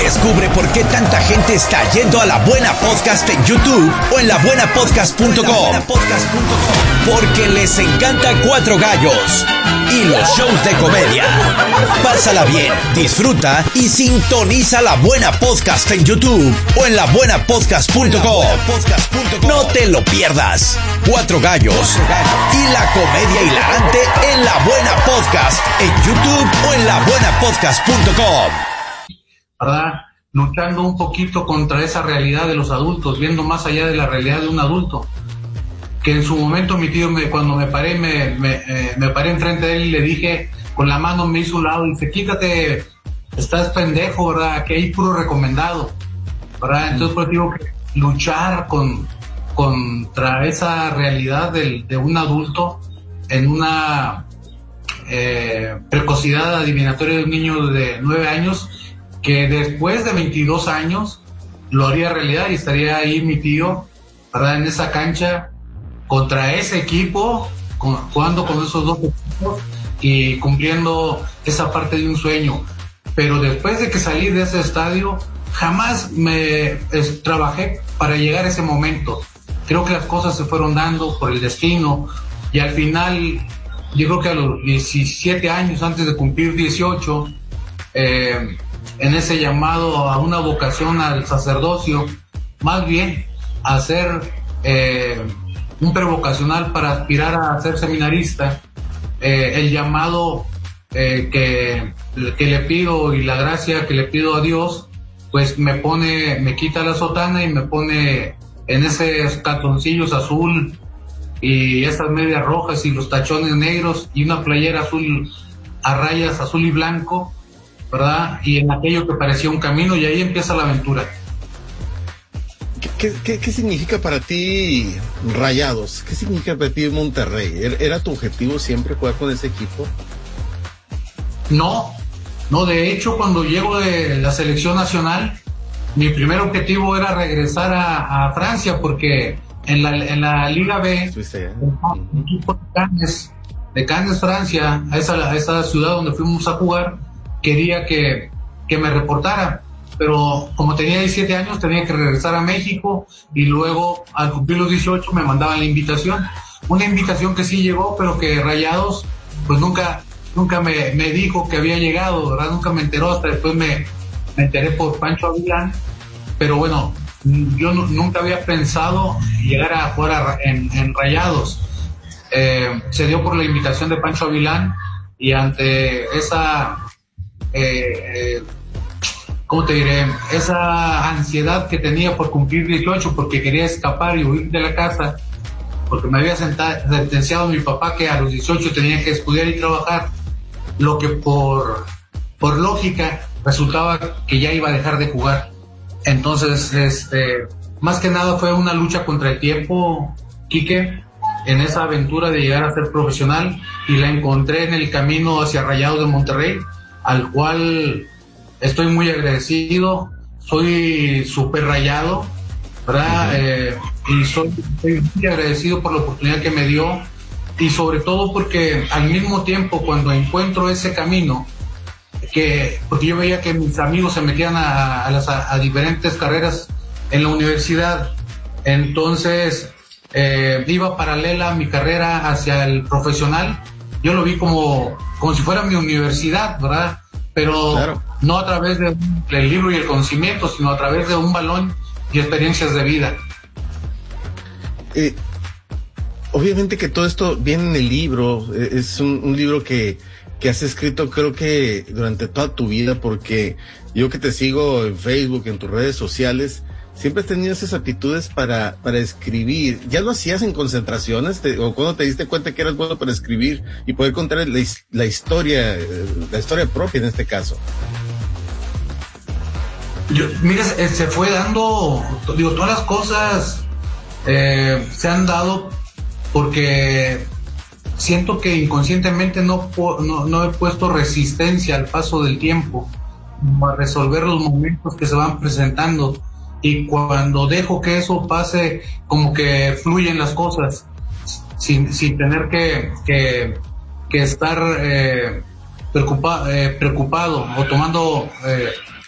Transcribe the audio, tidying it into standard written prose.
Descubre por qué tanta gente está yendo a La Buena Podcast en YouTube o en labuenapodcast.com. Porque les encanta Cuatro Gallos y los shows de comedia. Pásala bien, disfruta y sintoniza La Buena Podcast en YouTube o en labuenapodcast.com. No te lo pierdas. Cuatro Gallos y la comedia hilarante en La Buena Podcast en YouTube o en labuenapodcast.com. ¿Verdad? Luchando un poquito contra esa realidad de los adultos, viendo más allá de la realidad de un adulto. Que en su momento mi tío, cuando me paré enfrente de él y le dije, con la mano me hizo un lado y dice, quítate, estás pendejo, ¿verdad? Aquí hay puro recomendado, ¿verdad? Entonces pues digo que luchar contra esa realidad de un adulto en una precocidad adivinatoria de un niño de 9 años, que después de 22 años lo haría realidad y estaría ahí mi tío, ¿verdad? En esa cancha contra ese equipo, jugando con esos dos equipos y cumpliendo esa parte de un sueño. Pero después de que salí de ese estadio, jamás trabajé para llegar a ese momento. Creo que las cosas se fueron dando por el destino y al final, yo creo que a los 17 años, antes de cumplir 18, en ese llamado a una vocación al sacerdocio, más bien a ser un prevocacional para aspirar a ser seminarista, el llamado que le pido y la gracia que le pido a Dios, pues me quita la sotana y me pone en esos calzoncillos azul y esas medias rojas y los tachones negros y una playera azul a rayas azul y blanco, ¿verdad? Y en aquello que parecía un camino, y ahí empieza la aventura. ¿Qué significa para ti Rayados? ¿Qué significa para ti Monterrey? ¿Era tu objetivo siempre jugar con ese equipo? No, de hecho cuando llego de la selección nacional, mi primer objetivo era regresar a Francia, porque en la Liga B, el equipo de Cannes, Francia, a esa ciudad donde fuimos a jugar, quería que me reportara, pero como tenía 17 años tenía que regresar a México y luego al cumplir los 18 me mandaban la invitación, una invitación que sí llegó, pero que Rayados pues nunca me dijo que había llegado, ¿verdad? Nunca me enteró, hasta después me enteré por Pancho Avilán, pero bueno, yo nunca había pensado llegar a jugar en Rayados. Se dio por la invitación de Pancho Avilán y ante esa ¿cómo te diré? Esa ansiedad que tenía por cumplir 18, porque quería escapar y huir de la casa, porque me había sentenciado mi papá que a los 18 tenía que estudiar y trabajar, lo que por lógica resultaba que ya iba a dejar de jugar. Entonces, más que nada fue una lucha contra el tiempo, Quique, en esa aventura de llegar a ser profesional, y la encontré en el camino hacia Rayados de Monterrey, al cual estoy muy agradecido, soy súper rayado, ¿verdad? Y soy muy agradecido por la oportunidad que me dio, y sobre todo porque al mismo tiempo cuando encuentro ese camino, porque yo veía que mis amigos se metían a diferentes carreras en la universidad, entonces iba paralela a mi carrera hacia el profesional. Yo lo vi como si fuera mi universidad, ¿verdad? Pero claro, no a través del libro y el conocimiento, sino a través de un balón y experiencias de vida. Obviamente que todo esto viene en el libro, es un libro que has escrito, creo que durante toda tu vida, porque yo que te sigo en Facebook, en tus redes sociales, siempre has tenido esas aptitudes para escribir. ¿Ya lo hacías en concentraciones? ¿O cuando te diste cuenta que eras bueno para escribir y poder contar la historia propia en este caso? Mira, se fue dando, todas las cosas se han dado porque siento que inconscientemente no he puesto resistencia al paso del tiempo, a resolver los momentos que se van presentando. Y cuando dejo que eso pase, como que fluyen las cosas, sin tener que estar preocupado o tomando